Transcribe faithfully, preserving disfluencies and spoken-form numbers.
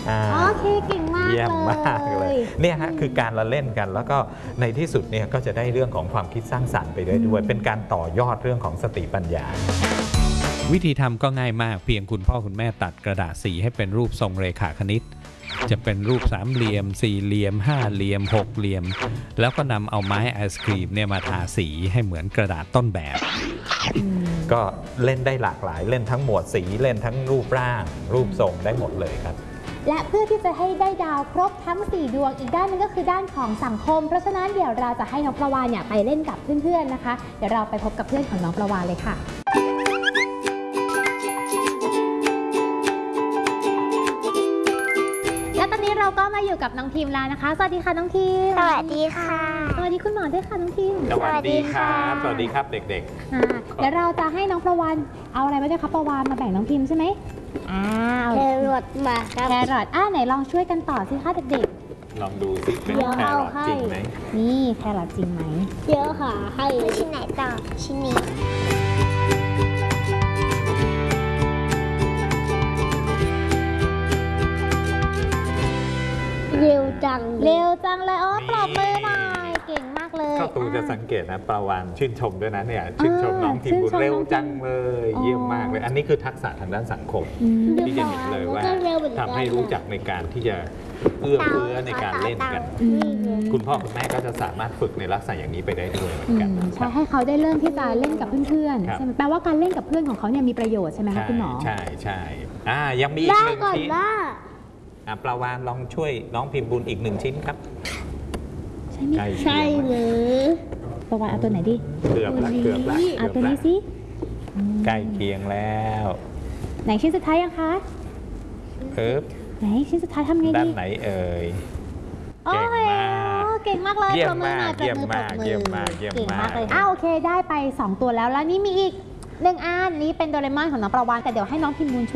โอเคเก่งมากเยี่ยมมากเลยเนี่ยฮะคือการละเล่นกันแล้วก็ในที่สุดเนี่ยก็จะได้เรื่องของความคิดสร้างสรรค์ไปด้วยด้วยเป็นการต่อยอดเรื่องของสติปัญญาวิธีทำก็ง่ายมากเพียงคุณพ่อคุณแม่ตัดกระดาษสีให้เป็นรูปทรงเรขาคณิตจะเป็นรูปสามเหลี่ยมสี่เหลี่ยมห้าเหลี่ยมหกเหลี่ยมแล้วก็นำเอาไม้ไอศครีมเนี่ยมาทาสีให้เหมือนกระดาษต้นแบบก็เล่นได้หลากหลายเล่นทั้งหมวดสีเล่นทั้งรูปร่างรูปทรงได้หมดเลยครับและเพื่อที่จะให้ได้ดาวครบทั้งสี่ดวงอีกด้านนึงก็คือด้านของสังคมเพราะฉะนั้นเดี๋ยวเราจะให้น้องประวานเนี่ยไปเล่นกับเพื่อนๆนะคะเดี๋ยวเราไปพบกับเพื่อนของน้องประวานเลยค่ะและตอนนี้เราก็มาอยู่กับน้องทีมแล้วนะคะสวัสดีค่ะน้องทีมสวัสดีค่ะสวัสดีคุณหมอด้วยค่ะน้องทีมสวัสดีครับสวัสดีครับเด็กๆเดี๋ยวเราจะให้น้องประวานเอาอะไรมาด้วยคะประวานมาแบ่งน้องทีมใช่ไหมอ้าวแครอทมาครับแครอทอ่าไหนลองช่วยกันต่อสิคะเด็กๆลองดูสิเป็นแครอทจริงไหมนี่แครอทจริงไหมเดี๋ยวค่ะให้ชิ้นไหนต่อชิ้นนี้เร็วจังเร็วจังเลยอ๋อปรบมือหน่อยเก่งมากเลยเข้าตูจะสังเกตนะประวานชื่นชมด้วยนะเนี่ยชื่นชมน้องทีมบุญเร็วจังเลยเยี่ยมมากเลยอันนี้คือทักษะทางด้านสังคมที่จะเห็นเลยว่าทำให้รู้จักในการที่จะเอื้อเฟื้อในการเล่นกันคุณพ่อคุณแม่ก็จะสามารถฝึกในลักษณะอย่างนี้ไปได้ด้วยเหมือนกันใช่ให้เขาได้เริ่มที่จะเล่นกับเพื่อนๆใช่ไหมแปลว่าการเล่นกับเพื่อนของเขาเนี่ยมีประโยชน์ใช่ไหมคะคุณหมอใช่ใช่อ่ายังมีอีกหนึ่งชิ้นอ่ะประวานลองช่วยน้องพิมพ์บุญอีกหนึ่งชิ้นครับใช่ไหมใช่เลยประวานเอาตัวไหนดิเกือบละเกือบละเอาตัวนี้สิใกล้เคียงแล้วไหนชิ้นสุดท้ายยังคะเอิบไหนชิ้นสุดท้ายทำไงดีด้านไหนเอ่ยเก่งมากเก่งมากเลยเยี่ยมมากเยี่ยมมากเยี่ยมมากเยี่ยมมากเลยอ้าวโอเคได้ไปสองตัวแล้วแล้วนี่มีอีกหนึ่งอันนี้เป็นโดเรมอนของน้องประวานแต่เดี๋ยวให้น้องพิมพ์บุญช่วย